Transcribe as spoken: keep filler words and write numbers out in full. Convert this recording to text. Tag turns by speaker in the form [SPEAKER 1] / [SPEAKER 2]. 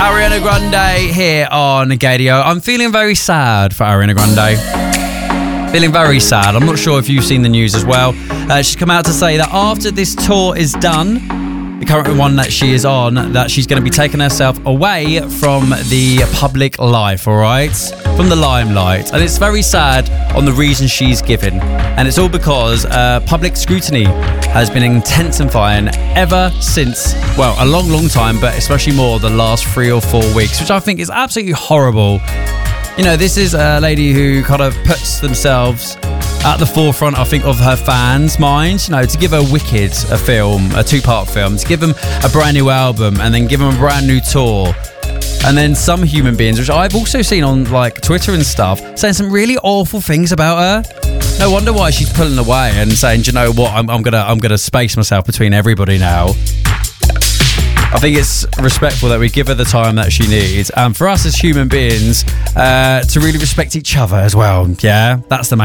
[SPEAKER 1] Ariana Grande here on Gadio. I'm feeling very sad for Ariana Grande. Feeling very sad. I'm not sure if you've seen the news as well. Uh, she's come out to say that after this tour is done, the current one that she is on, that she's going to be taking herself away from the public life, all right? From the limelight. And it's very sad on the reason she's given. And it's all because uh, public scrutiny has been intensifying ever since, well, a long, long time, but especially more the last three or four weeks, which I think is absolutely horrible. You know, this is a lady who kind of puts themselves at the forefront, I think, of her fans' minds. You know, to give her Wicked a film, a two-part film, to give them a brand new album and then give them a brand new tour. And then some human beings, which I've also seen on like Twitter and stuff, saying some really awful things about her. No wonder why she's pulling away and saying, do you know what, I'm, I'm gonna I'm gonna space myself between everybody now. I think it's respectful that we give her the time that she needs, and for us as human beings uh, to really respect each other as well. Yeah, that's the main